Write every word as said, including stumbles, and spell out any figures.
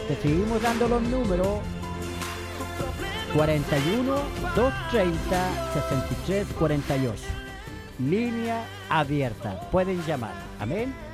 Te seguimos dando los números. cuarenta y uno, doscientos treinta, sesenta y tres cuarenta y ocho. Línea abierta. Pueden llamar. Amén.